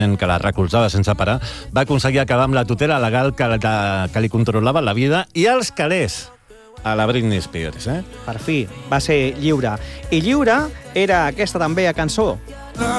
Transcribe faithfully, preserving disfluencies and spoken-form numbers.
que la recolzava sense parar, va aconseguir acabar amb la tutela legal que, que li controlava la vida i els calés a la Britney Spears. Eh? Per fi, va ser lliure. I lliure era aquesta també a cançó,